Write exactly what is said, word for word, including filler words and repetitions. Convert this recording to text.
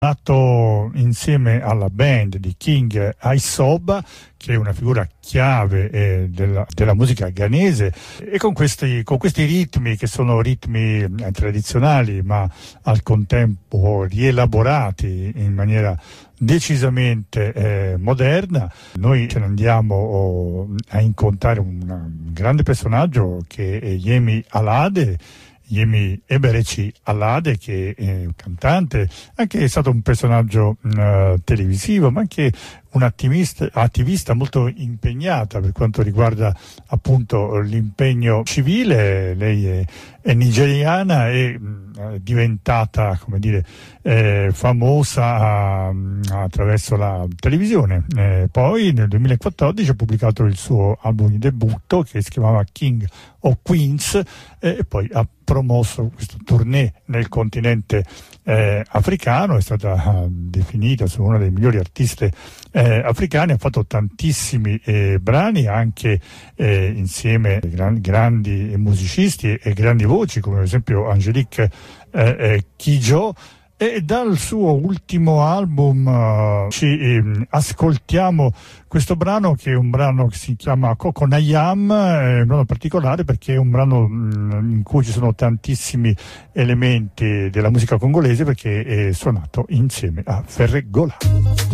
Nato insieme alla band di King Aisoba, che è una figura chiave eh, della, della musica ghanese, e con questi, con questi ritmi che sono ritmi eh, tradizionali ma al contempo rielaborati in maniera decisamente eh, moderna, noi ce ne andiamo oh, a incontrare un, un grande personaggio che è Yemi Alade. Yemi Ebereci Alade, che è un cantante, anche è stato un personaggio uh, televisivo, ma anche un attivista, attivista molto impegnata per quanto riguarda appunto l'impegno civile. Lei è, è nigeriana e è diventata, come dire, eh, famosa uh, attraverso la televisione. Eh, poi nel duemilaquattordici ha pubblicato il suo album di debutto che si chiamava King of Queens eh, e poi ha promosso questo tournée nel continente eh, africano. È stata uh, definita una delle migliori artiste eh, africane, ha fatto tantissimi eh, brani anche eh, insieme a gran, grandi musicisti e grandi voci come ad esempio Angelique eh, eh, Kidjo. E dal suo ultimo album uh, ci eh, ascoltiamo questo brano, che è un brano che si chiama Coco Nayam, è un brano particolare perché è un brano mh, in cui ci sono tantissimi elementi della musica congolese, perché è suonato insieme a Ferregola.